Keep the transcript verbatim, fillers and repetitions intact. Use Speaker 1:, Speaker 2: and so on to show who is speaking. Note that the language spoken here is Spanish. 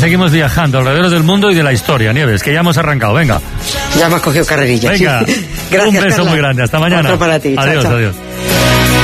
Speaker 1: seguimos viajando alrededor del mundo y de la historia, Nieves, que ya hemos arrancado, venga.
Speaker 2: Ya me has cogido carrerilla.
Speaker 1: Venga,
Speaker 2: Gracias,
Speaker 1: un beso
Speaker 2: Carla.
Speaker 1: muy grande, hasta mañana.
Speaker 2: Otro para ti.
Speaker 1: Adiós,
Speaker 2: chao, chao.
Speaker 1: adiós.